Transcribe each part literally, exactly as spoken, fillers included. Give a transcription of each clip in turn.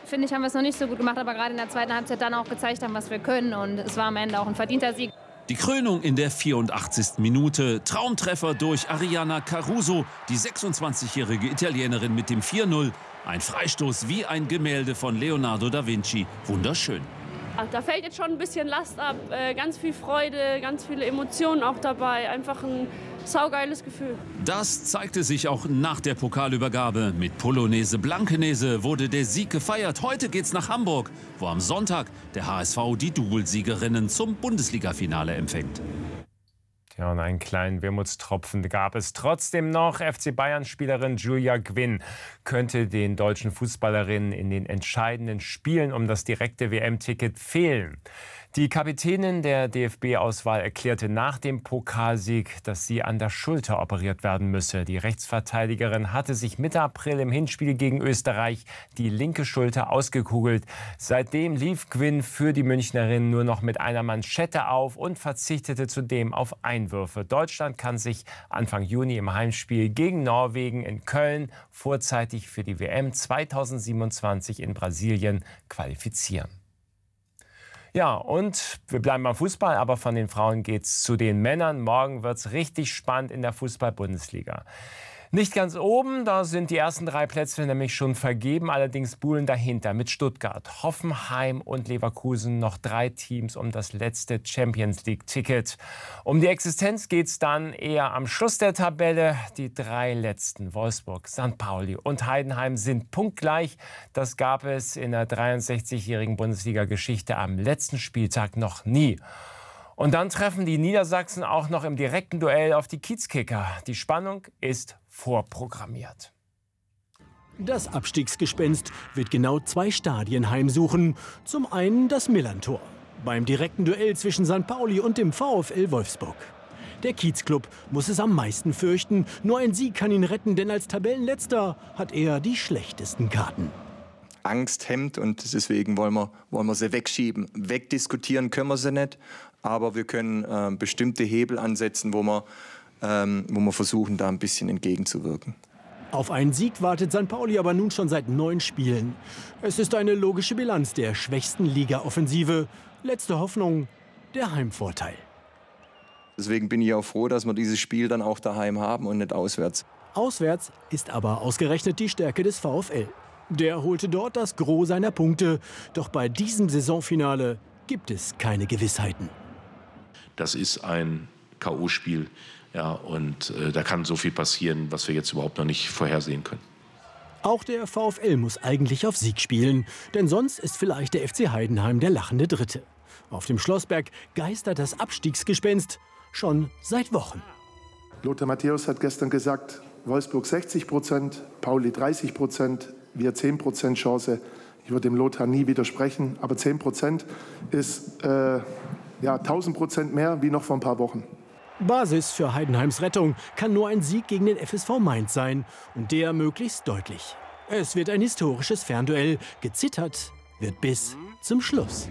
finde ich, haben wir es noch nicht so gut gemacht, aber gerade in der zweiten Halbzeit dann auch gezeigt haben, was wir können. Und es war am Ende auch ein verdienter Sieg. Die Krönung in der vierundachtzigsten Minute. Traumtreffer durch Ariana Caruso, die sechsundzwanzigjährige Italienerin mit dem vier null. Ein Freistoß wie ein Gemälde von Leonardo da Vinci. Wunderschön. Da fällt jetzt schon ein bisschen Last ab, ganz viel Freude, ganz viele Emotionen auch dabei, einfach ein saugeiles Gefühl. Das zeigte sich auch nach der Pokalübergabe. Mit Polonaise Blankenese wurde der Sieg gefeiert. Heute geht's nach Hamburg, wo am Sonntag der H S V die Doublesiegerinnen zum Bundesliga-Finale empfängt. Ja, und einen kleinen Wermutstropfen gab es trotzdem noch. F C Bayern-Spielerin Julia Gwynn könnte den deutschen Fußballerinnen in den entscheidenden Spielen um das direkte W M-Ticket fehlen. Die Kapitänin der D F B-Auswahl erklärte nach dem Pokalsieg, dass sie an der Schulter operiert werden müsse. Die Rechtsverteidigerin hatte sich Mitte April im Hinspiel gegen Österreich die linke Schulter ausgekugelt. Seitdem lief Gwynn für die Münchnerin nur noch mit einer Manschette auf und verzichtete zudem auf Einwürfe. Deutschland kann sich Anfang Juni im Heimspiel gegen Norwegen in Köln vorzeitig für die W M zweitausendsiebenundzwanzig in Brasilien qualifizieren. Ja, und wir bleiben beim Fußball, aber von den Frauen geht's zu den Männern. Morgen wird's richtig spannend in der Fußball-Bundesliga. Nicht ganz oben, da sind die ersten drei Plätze nämlich schon vergeben. Allerdings buhlen dahinter mit Stuttgart, Hoffenheim und Leverkusen noch drei Teams um das letzte Champions-League-Ticket. Um die Existenz geht's dann eher am Schluss der Tabelle. Die drei letzten, Wolfsburg, Sankt Pauli und Heidenheim, sind punktgleich. Das gab es in der dreiundsechzigjährigen Bundesliga-Geschichte am letzten Spieltag noch nie. Und dann treffen die Niedersachsen auch noch im direkten Duell auf die Kiezkicker. Die Spannung ist vorprogrammiert. Das Abstiegsgespenst wird genau zwei Stadien heimsuchen. Zum einen das Millerntor beim direkten Duell zwischen Sankt Pauli und dem VfL Wolfsburg. Der Kiezclub muss es am meisten fürchten. Nur ein Sieg kann ihn retten, denn als Tabellenletzter hat er die schlechtesten Karten. Angst hemmt und deswegen wollen wir, wollen wir sie wegschieben. Wegdiskutieren können wir sie nicht, aber wir können äh, bestimmte Hebel ansetzen, wo wir, ähm, wo wir versuchen, da ein bisschen entgegenzuwirken. Auf einen Sieg wartet Sankt Pauli aber nun schon seit neun Spielen. Es ist eine logische Bilanz der schwächsten Liga-Offensive. Letzte Hoffnung, der Heimvorteil. Deswegen bin ich auch froh, dass wir dieses Spiel dann auch daheim haben und nicht auswärts. Auswärts ist aber ausgerechnet die Stärke des VfL. Der holte dort das Gros seiner Punkte. Doch bei diesem Saisonfinale gibt es keine Gewissheiten. Das ist ein K O-Spiel. Ja, und äh, da kann so viel passieren, was wir jetzt überhaupt noch nicht vorhersehen können. Auch der VfL muss eigentlich auf Sieg spielen. Denn sonst ist vielleicht der F C Heidenheim der lachende Dritte. Auf dem Schlossberg geistert das Abstiegsgespenst schon seit Wochen. Lothar Matthäus hat gestern gesagt, Wolfsburg sechzig Prozent, Pauli dreißig Prozent, wir zehn Prozent Chance. Ich würde dem Lothar nie widersprechen, aber zehn Prozent ist äh, ja, tausend Prozent mehr wie noch vor ein paar Wochen. Basis für Heidenheims Rettung kann nur ein Sieg gegen den F S V Mainz sein. Und der möglichst deutlich. Es wird ein historisches Fernduell. Gezittert wird bis zum Schluss.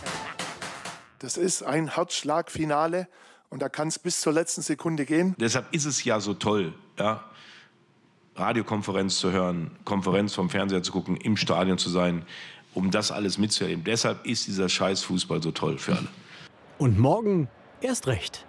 Das ist ein Herzschlagfinale und da kann es bis zur letzten Sekunde gehen. Deshalb ist es ja so toll, ja, Radiokonferenz zu hören, Konferenz vom Fernseher zu gucken, im Stadion zu sein, um das alles mitzuerleben. Deshalb ist dieser Scheiß-Fußball so toll für alle. Und morgen erst recht.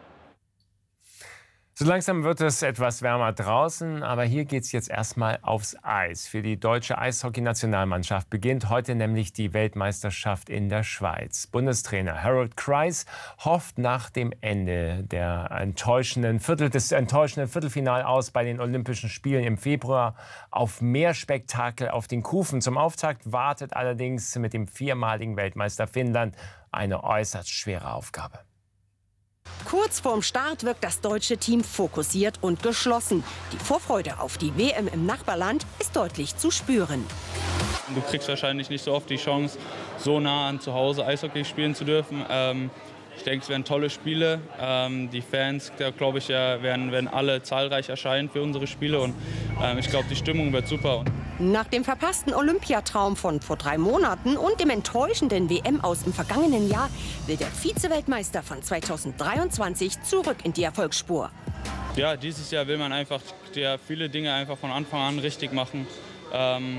So langsam wird es etwas wärmer draußen, aber hier geht es jetzt erstmal aufs Eis. Für die deutsche Eishockey-Nationalmannschaft beginnt heute nämlich die Weltmeisterschaft in der Schweiz. Bundestrainer Harold Kreis hofft nach dem Ende der enttäuschenden Viertel, des enttäuschenden Viertelfinalaus bei den Olympischen Spielen im Februar auf mehr Spektakel auf den Kufen. Zum Auftakt wartet allerdings mit dem viermaligen Weltmeister Finnland eine äußerst schwere Aufgabe. Kurz vorm Start wirkt das deutsche Team fokussiert und geschlossen. Die Vorfreude auf die W M im Nachbarland ist deutlich zu spüren. Du kriegst wahrscheinlich nicht so oft die Chance, so nah an zu Hause Eishockey spielen zu dürfen. Ähm, ich denke, es werden tolle Spiele. Ähm, die Fans, glaube ich, ja, werden, werden alle zahlreich erscheinen für unsere Spiele. Und ähm, ich glaube, die Stimmung wird super. Nach dem verpassten Olympiatraum von vor drei Monaten und dem enttäuschenden W M-Aus im vergangenen Jahr will der Vize-Weltmeister von zweitausenddreiundzwanzig zurück in die Erfolgsspur. Ja, dieses Jahr will man einfach ja, viele Dinge einfach von Anfang an richtig machen. Ähm,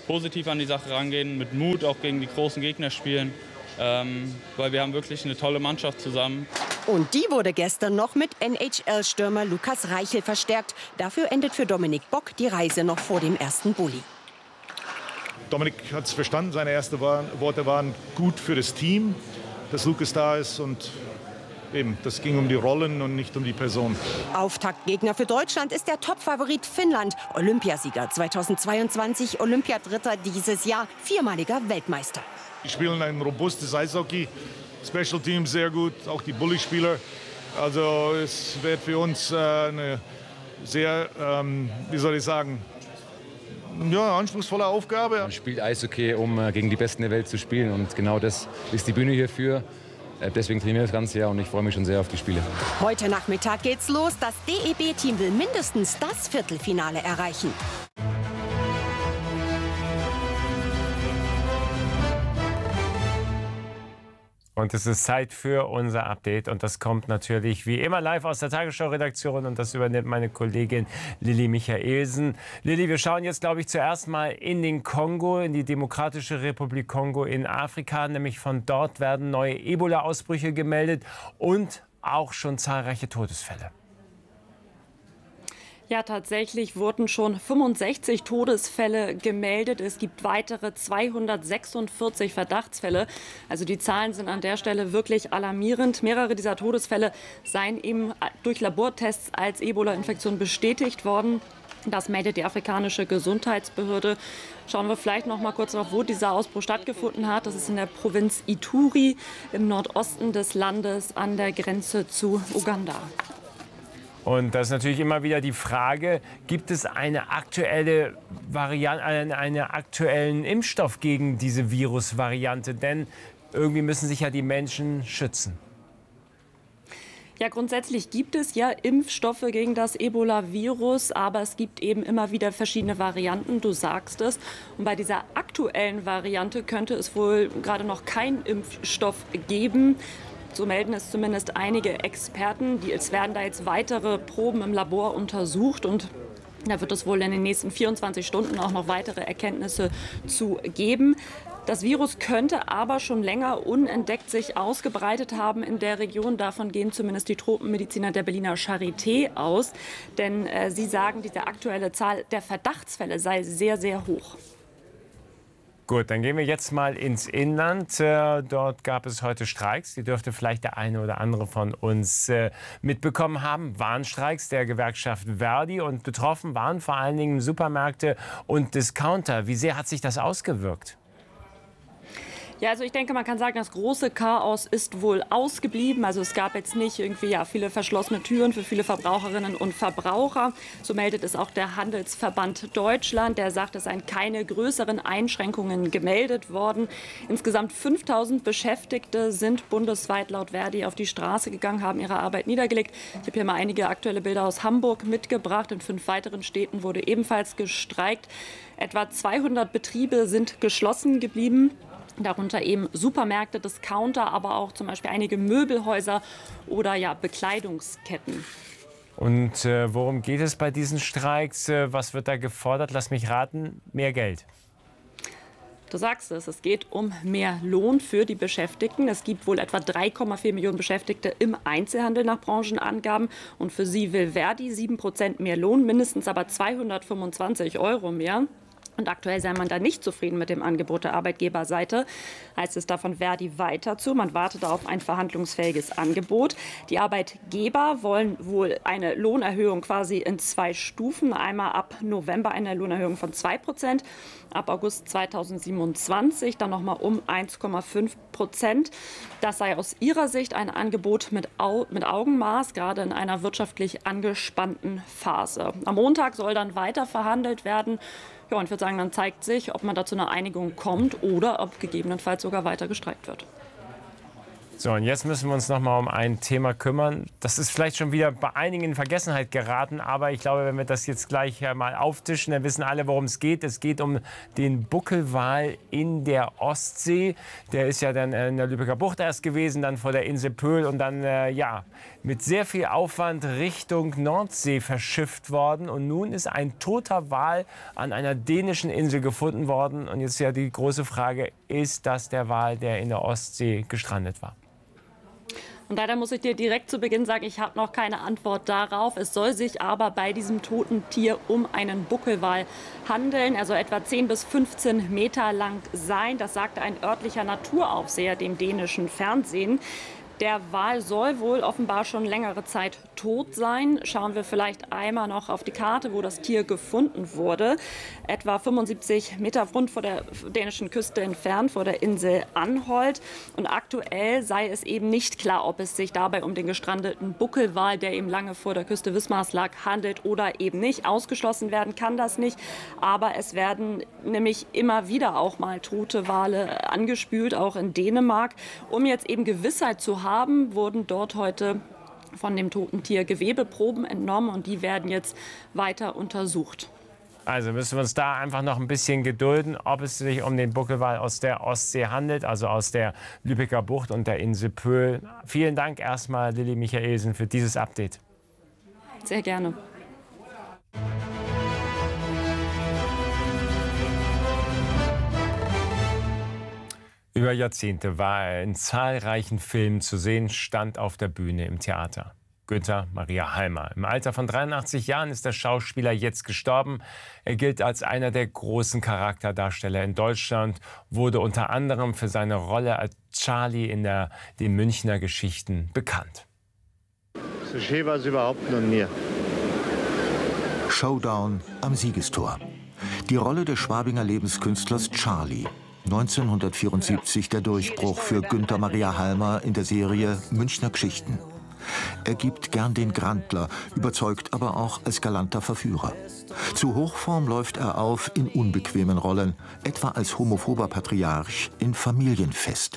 positiv an die Sache rangehen, mit Mut auch gegen die großen Gegner spielen, ähm, weil wir haben wirklich eine tolle Mannschaft zusammen. Und die wurde gestern noch mit N H L-Stürmer Lukas Reichel verstärkt. Dafür endet für Dominik Bock die Reise noch vor dem ersten Bulli. Dominik hat es verstanden, seine ersten Worte waren gut für das Team, dass Lukas da ist und eben, das ging um die Rollen und nicht um die Person. Auftaktgegner für Deutschland ist der Topfavorit Finnland, Olympiasieger zweitausendzweiundzwanzig, Olympiadritter dieses Jahr, viermaliger Weltmeister. Die spielen ein robustes Eishockey, Special Team sehr gut, auch die Bulli-Spieler. Also es wird für uns äh, eine sehr, ähm, wie soll ich sagen, ja, anspruchsvolle Aufgabe. Man spielt Eishockey, um äh, gegen die Besten der Welt zu spielen. Und genau das ist die Bühne hierfür. Äh, deswegen trainiere ich das ganze Jahr und ich freue mich schon sehr auf die Spiele. Heute Nachmittag geht's los. Das D E B-Team will mindestens das Viertelfinale erreichen. Und es ist Zeit für unser Update. Und das kommt natürlich wie immer live aus der Tagesschau-Redaktion. Und das übernimmt meine Kollegin Lilly Michaelsen. Lilly, wir schauen jetzt, glaube ich, zuerst mal in den Kongo, in die Demokratische Republik Kongo in Afrika. Nämlich von dort werden neue Ebola-Ausbrüche gemeldet und auch schon zahlreiche Todesfälle. Ja, tatsächlich wurden schon fünfundsechzig Todesfälle gemeldet. Es gibt weitere zweihundertsechsundvierzig Verdachtsfälle. Also die Zahlen sind an der Stelle wirklich alarmierend. Mehrere dieser Todesfälle seien eben durch Labortests als Ebola-Infektion bestätigt worden. Das meldet die afrikanische Gesundheitsbehörde. Schauen wir vielleicht noch mal kurz darauf, wo dieser Ausbruch stattgefunden hat. Das ist in der Provinz Ituri im Nordosten des Landes an der Grenze zu Uganda. Und das ist natürlich immer wieder die Frage, gibt es eine aktuelle Variante, einen, einen aktuellen Impfstoff gegen diese Virusvariante? Denn irgendwie müssen sich ja die Menschen schützen. Ja, grundsätzlich gibt es ja Impfstoffe gegen das Ebola-Virus, aber es gibt eben immer wieder verschiedene Varianten, du sagst es. Und bei dieser aktuellen Variante könnte es wohl gerade noch keinen Impfstoff geben. So melden es zumindest einige Experten. Die, es werden da jetzt weitere Proben im Labor untersucht und da wird es wohl in den nächsten vierundzwanzig Stunden auch noch weitere Erkenntnisse zu geben. Das Virus könnte aber schon länger unentdeckt sich ausgebreitet haben in der Region. Davon gehen zumindest die Tropenmediziner der Berliner Charité aus. Denn äh, sie sagen, diese aktuelle Zahl der Verdachtsfälle sei sehr, sehr hoch. Gut, dann gehen wir jetzt mal ins Inland. Äh, dort gab es heute Streiks. Die dürfte vielleicht der eine oder andere von uns äh, mitbekommen haben. Warnstreiks der Gewerkschaft Verdi. Und betroffen waren vor allen Dingen Supermärkte und Discounter. Wie sehr hat sich das ausgewirkt? Ja, also ich denke, man kann sagen, das große Chaos ist wohl ausgeblieben. Also es gab jetzt nicht irgendwie ja, viele verschlossene Türen für viele Verbraucherinnen und Verbraucher. So meldet es auch der Handelsverband Deutschland. Der sagt, es seien keine größeren Einschränkungen gemeldet worden. Insgesamt fünftausend Beschäftigte sind bundesweit laut Verdi auf die Straße gegangen, haben ihre Arbeit niedergelegt. Ich habe hier mal einige aktuelle Bilder aus Hamburg mitgebracht. In fünf weiteren Städten wurde ebenfalls gestreikt. Etwa zweihundert Betriebe sind geschlossen geblieben. Darunter eben Supermärkte, Discounter, aber auch zum Beispiel einige Möbelhäuser oder ja, Bekleidungsketten. Und äh, worum geht es bei diesen Streiks? Äh, was wird da gefordert? Lass mich raten, mehr Geld. Du sagst es, es geht um mehr Lohn für die Beschäftigten. Es gibt wohl etwa drei Komma vier Millionen Beschäftigte im Einzelhandel nach Branchenangaben. Und für sie will Verdi sieben Prozent mehr Lohn, mindestens aber zweihundertfünfundzwanzig Euro mehr. Und aktuell sei man da nicht zufrieden mit dem Angebot der Arbeitgeberseite. Heißt es da von Verdi weiter zu. Man wartet auf ein verhandlungsfähiges Angebot. Die Arbeitgeber wollen wohl eine Lohnerhöhung quasi in zwei Stufen. Einmal ab November eine Lohnerhöhung von zwei Prozent, ab August zweitausendsiebenundzwanzig dann noch mal um eins Komma fünf Prozent. Das sei aus ihrer Sicht ein Angebot mit, Au mit Augenmaß, gerade in einer wirtschaftlich angespannten Phase. Am Montag soll dann weiter verhandelt werden. Ja, und ich würde sagen, dann zeigt sich, ob man da zu einer Einigung kommt oder ob gegebenenfalls sogar weiter gestreikt wird. So, und jetzt müssen wir uns noch mal um ein Thema kümmern. Das ist vielleicht schon wieder bei einigen in Vergessenheit geraten, aber ich glaube, wenn wir das jetzt gleich mal auftischen, dann wissen alle, worum es geht. Es geht um den Buckelwal in der Ostsee. Der ist ja dann in der Lübecker Bucht erst gewesen, dann vor der Insel Pöhl und dann äh, ja, mit sehr viel Aufwand Richtung Nordsee verschifft worden. Und nun ist ein toter Wal an einer dänischen Insel gefunden worden. Und jetzt ja die große Frage, ist das der Wal, der in der Ostsee gestrandet war? Und leider muss ich dir direkt zu Beginn sagen, ich habe noch keine Antwort darauf. Es soll sich aber bei diesem toten Tier um einen Buckelwal handeln, also etwa zehn bis fünfzehn Meter lang sein. Das sagte ein örtlicher Naturaufseher dem dänischen Fernsehen. Der Wal soll wohl offenbar schon längere Zeit tot sein. Schauen wir vielleicht einmal noch auf die Karte, wo das Tier gefunden wurde. Etwa fünfundsiebzig Meter rund vor der dänischen Küste entfernt, vor der Insel Anholt. Und aktuell sei es eben nicht klar, ob es sich dabei um den gestrandeten Buckelwal, der eben lange vor der Küste Wismars lag, handelt oder eben nicht. Ausgeschlossen werden kann das nicht. Aber es werden nämlich immer wieder auch mal tote Wale angespült, auch in Dänemark. Um jetzt eben Gewissheit zu haben, wurden dort heute von dem toten Tier Gewebeproben entnommen und die werden jetzt weiter untersucht. Also müssen wir uns da einfach noch ein bisschen gedulden, ob es sich um den Buckelwal aus der Ostsee handelt, also aus der Lübecker Bucht und der Insel Pöhl. Vielen Dank erstmal, Lilly Michaelsen, für dieses Update. Sehr gerne. Über Jahrzehnte war er in zahlreichen Filmen zu sehen, stand auf der Bühne im Theater. Günther Maria Halmer. Im Alter von dreiundachtzig Jahren ist der Schauspieler jetzt gestorben. Er gilt als einer der großen Charakterdarsteller in Deutschland, wurde unter anderem für seine Rolle als Charlie in der, den Münchner Geschichten bekannt. So schön war es überhaupt noch nie. Showdown am Siegestor. Die Rolle des Schwabinger Lebenskünstlers Charlie. neunzehnhundertvierundsiebzig der Durchbruch für Günther Maria Halmer in der Serie Münchner Geschichten. Er gibt gern den Grandler, überzeugt aber auch als galanter Verführer. Zu Hochform läuft er auf in unbequemen Rollen, etwa als homophober Patriarch in Familienfest.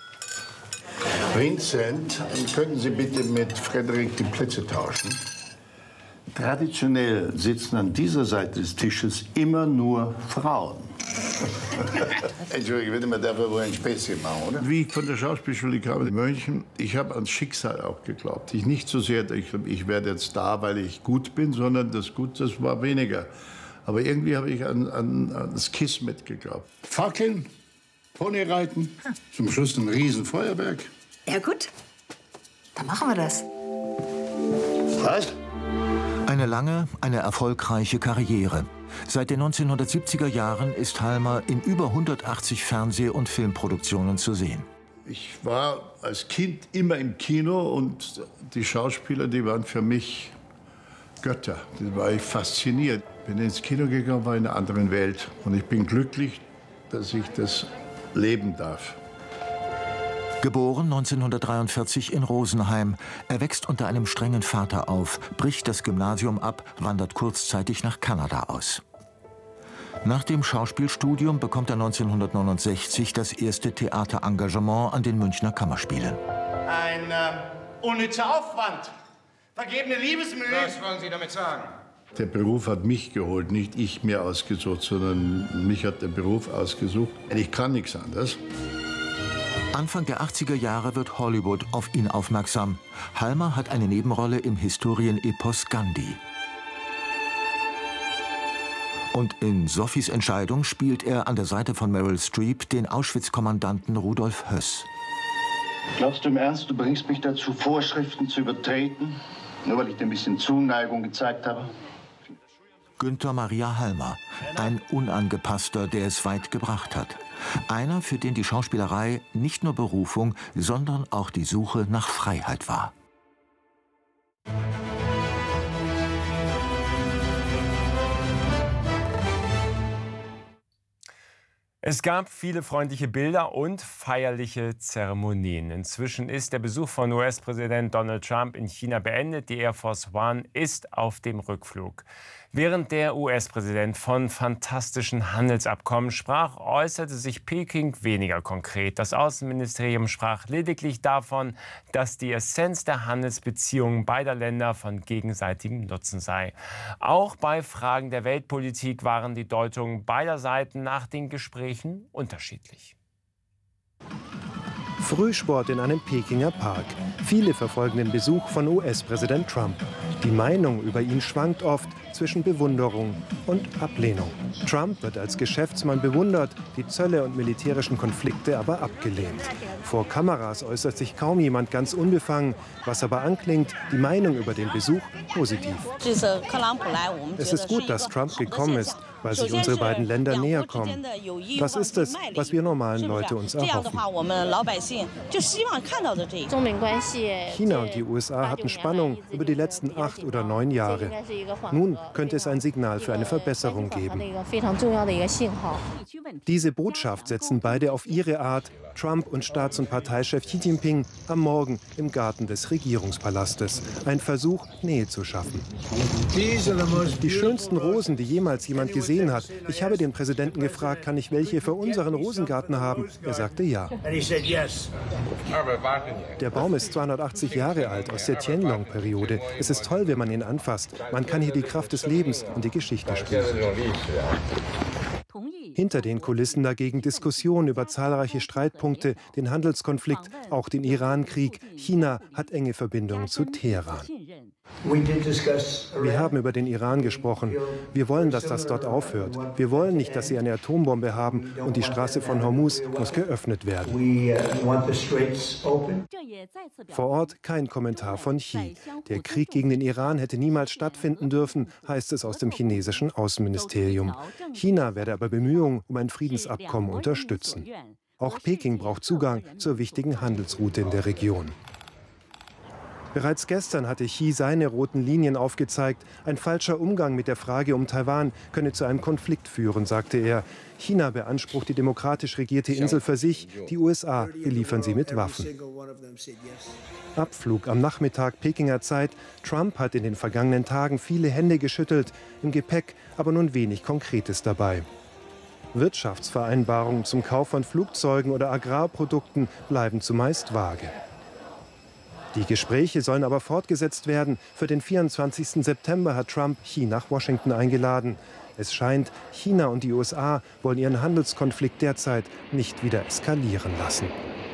Vincent, könnten Sie bitte mit Frederik die Plätze tauschen? Traditionell sitzen an dieser Seite des Tisches immer nur Frauen. Entschuldigung, bitte, man darf ja wohl ein Späßchen machen, oder? Wie ich von der Schauspielschule kam in München, ich habe ans Schicksal auch geglaubt. Ich nicht so sehr, ich, ich werde jetzt da, weil ich gut bin, sondern das Gut, das war weniger. Aber irgendwie habe ich an, an, an das Kismet geglaubt. Fackeln, Ponyreiten, zum Schluss ein Riesenfeuerwerk. Ja gut, dann machen wir das. Was? Eine lange, eine erfolgreiche Karriere. Seit den neunzehnhundertsiebziger Jahren ist Halmer in über hundertachtzig Fernseh- und Filmproduktionen zu sehen. Ich war als Kind immer im Kino und die Schauspieler, die waren für mich Götter. Da war ich fasziniert. Bin ins Kino gegangen, war in einer anderen Welt. Und ich bin glücklich, dass ich das leben darf. Geboren neunzehnhundertdreiundvierzig in Rosenheim. Er wächst unter einem strengen Vater auf, bricht das Gymnasium ab, wandert kurzzeitig nach Kanada aus. Nach dem Schauspielstudium bekommt er neunzehnhundertneunundsechzig das erste Theaterengagement an den Münchner Kammerspielen. Ein äh, unnützer Aufwand. Vergebene Liebesmühe. Was wollen Sie damit sagen? Der Beruf hat mich geholt, nicht ich mir ausgesucht, sondern mich hat der Beruf ausgesucht. Ich kann nichts anderes. Anfang der achtziger Jahre wird Hollywood auf ihn aufmerksam. Halmer hat eine Nebenrolle im Historienepos Gandhi. Und in Sophies Entscheidung spielt er an der Seite von Meryl Streep den Auschwitz-Kommandanten Rudolf Höss. Glaubst du im Ernst, du bringst mich dazu, Vorschriften zu übertreten? Nur weil ich dir ein bisschen Zuneigung gezeigt habe? Günther Maria Halmer, ein Unangepasster, der es weit gebracht hat. Einer, für den die Schauspielerei nicht nur Berufung, sondern auch die Suche nach Freiheit war. Es gab viele freundliche Bilder und feierliche Zeremonien. Inzwischen ist der Besuch von U S-Präsident Donald Trump in China beendet. Die Air Force One ist auf dem Rückflug. Während der U S-Präsident von fantastischen Handelsabkommen sprach, äußerte sich Peking weniger konkret. Das Außenministerium sprach lediglich davon, dass die Essenz der Handelsbeziehungen beider Länder von gegenseitigem Nutzen sei. Auch bei Fragen der Weltpolitik waren die Deutungen beider Seiten nach den Gesprächen unterschiedlich. Frühsport in einem Pekinger Park. Viele verfolgen den Besuch von U S-Präsident Trump. Die Meinung über ihn schwankt oft zwischen Bewunderung und Ablehnung. Trump wird als Geschäftsmann bewundert, die Zölle und militärischen Konflikte aber abgelehnt. Vor Kameras äußert sich kaum jemand ganz unbefangen, was aber anklingt, die Meinung über den Besuch positiv. Es ist gut, dass Trump gekommen ist, weil sich unsere beiden Länder näher kommen. Das ist es, was wir normalen Leute uns erhoffen. China und die U S A hatten Spannung über die letzten acht oder neun Jahre. Nun könnte es ein Signal für eine Verbesserung geben. Diese Botschaft setzen beide auf ihre Art, Trump und Staats- und Parteichef Xi Jinping, am Morgen im Garten des Regierungspalastes. Ein Versuch, Nähe zu schaffen. Die schönsten Rosen, die jemals jemand gesehen hat. Ich habe den Präsidenten gefragt, kann ich welche für unseren Rosengarten haben? Er sagte ja. Der Baum ist zweihundertachtzig Jahre alt, aus der Tianlong-Periode. Es ist toll, wenn man ihn anfasst. Man kann hier die Kraft des Lebens und die Geschichte spüren. Hinter den Kulissen dagegen Diskussionen über zahlreiche Streitpunkte, den Handelskonflikt, auch den Iran-Krieg. China hat enge Verbindungen zu Teheran. Wir haben über den Iran gesprochen. Wir wollen, dass das dort aufhört. Wir wollen nicht, dass sie eine Atombombe haben und die Straße von Hormuz muss geöffnet werden. Vor Ort kein Kommentar von Xi. Der Krieg gegen den Iran hätte niemals stattfinden dürfen, heißt es aus dem chinesischen Außenministerium. China werde aber Bemühungen um ein Friedensabkommen unterstützen. Auch Peking braucht Zugang zur wichtigen Handelsroute in der Region. Bereits gestern hatte Xi seine roten Linien aufgezeigt. Ein falscher Umgang mit der Frage um Taiwan könne zu einem Konflikt führen, sagte er. China beansprucht die demokratisch regierte Insel für sich. Die U S A beliefern sie mit Waffen. Abflug am Nachmittag Pekinger Zeit. Trump hat in den vergangenen Tagen viele Hände geschüttelt. Im Gepäck aber nun wenig Konkretes dabei. Wirtschaftsvereinbarungen zum Kauf von Flugzeugen oder Agrarprodukten bleiben zumeist vage. Die Gespräche sollen aber fortgesetzt werden. Für den vierundzwanzigsten September hat Trump Xi nach Washington eingeladen. Es scheint, China und die U S A wollen ihren Handelskonflikt derzeit nicht wieder eskalieren lassen.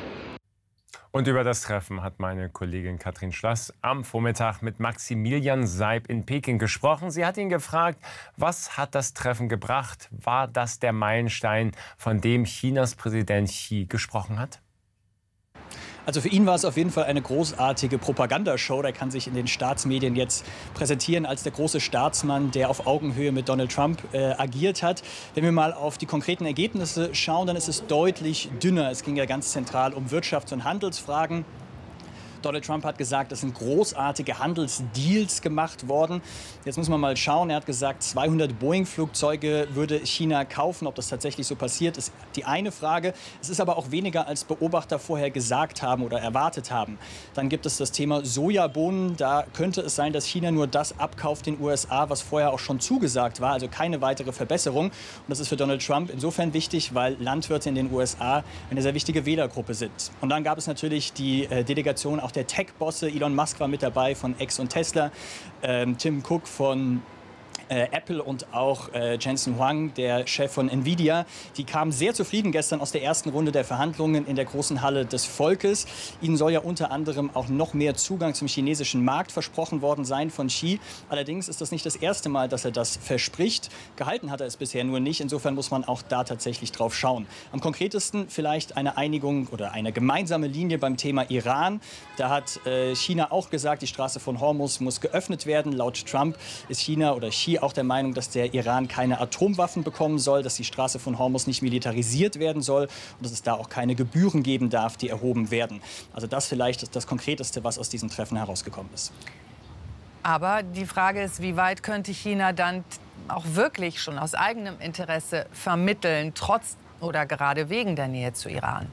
Und über das Treffen hat meine Kollegin Katrin Schlass am Vormittag mit Maximilian Seib in Peking gesprochen. Sie hat ihn gefragt, was hat das Treffen gebracht? War das der Meilenstein, von dem Chinas Präsident Xi gesprochen hat? Also für ihn war es auf jeden Fall eine großartige Propagandashow. Der kann sich in den Staatsmedien jetzt präsentieren als der große Staatsmann, der auf Augenhöhe mit Donald Trump äh, agiert hat. Wenn wir mal auf die konkreten Ergebnisse schauen, dann ist es deutlich dünner. Es ging ja ganz zentral um Wirtschafts- und Handelsfragen. Donald Trump hat gesagt, es sind großartige Handelsdeals gemacht worden. Jetzt muss man mal schauen. Er hat gesagt, zweihundert Boeing-Flugzeuge würde China kaufen. Ob das tatsächlich so passiert, ist die eine Frage. Es ist aber auch weniger, als Beobachter vorher gesagt haben oder erwartet haben. Dann gibt es das Thema Sojabohnen. Da könnte es sein, dass China nur das abkauft den U S A, was vorher auch schon zugesagt war. Also keine weitere Verbesserung. Und das ist für Donald Trump insofern wichtig, weil Landwirte in den U S A eine sehr wichtige Wählergruppe sind. Und dann gab es natürlich die äh, Delegation auch der Tech-Bosse. Elon Musk war mit dabei von X und Tesla, ähm, Tim Cook von Äh, Apple und auch äh, Jensen Huang, der Chef von Nvidia, die kamen sehr zufrieden gestern aus der ersten Runde der Verhandlungen in der großen Halle des Volkes. Ihnen soll ja unter anderem auch noch mehr Zugang zum chinesischen Markt versprochen worden sein von Xi. Allerdings ist das nicht das erste Mal, dass er das verspricht. Gehalten hat er es bisher nur nicht. Insofern muss man auch da tatsächlich drauf schauen. Am konkretesten vielleicht eine Einigung oder eine gemeinsame Linie beim Thema Iran. Da hat äh, China auch gesagt, die Straße von Hormuz muss geöffnet werden. Laut Trump ist China oder Xi auch der Meinung, dass der Iran keine Atomwaffen bekommen soll, dass die Straße von Hormuz nicht militarisiert werden soll und dass es da auch keine Gebühren geben darf, die erhoben werden. Also das vielleicht ist das Konkreteste, was aus diesem Treffen herausgekommen ist. Aber die Frage ist, wie weit könnte China dann auch wirklich schon aus eigenem Interesse vermitteln, trotz oder gerade wegen der Nähe zu Iran?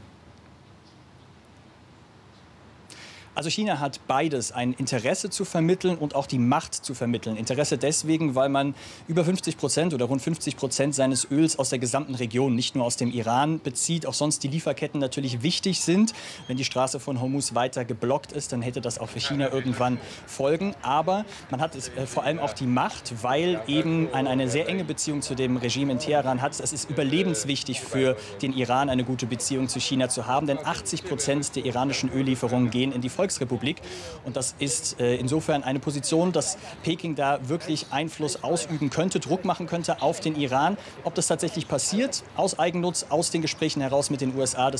Also China hat beides, ein Interesse zu vermitteln und auch die Macht zu vermitteln. Interesse deswegen, weil man über fünfzig Prozent oder rund fünfzig Prozent seines Öls aus der gesamten Region, nicht nur aus dem Iran, bezieht. Auch sonst die Lieferketten natürlich wichtig sind. Wenn die Straße von Hormuz weiter geblockt ist, dann hätte das auch für China irgendwann Folgen. Aber man hat äh, vor allem auch die Macht, weil eben eine, eine sehr enge Beziehung zu dem Regime in Teheran hat. Es ist überlebenswichtig für den Iran, eine gute Beziehung zu China zu haben. Denn achtzig Prozent der iranischen Öllieferungen gehen in die Volksrepublik. Und das ist äh, insofern eine Position, dass Peking da wirklich Einfluss ausüben könnte, Druck machen könnte auf den Iran. Ob das tatsächlich passiert, aus Eigennutz, aus den Gesprächen heraus mit den U S A, das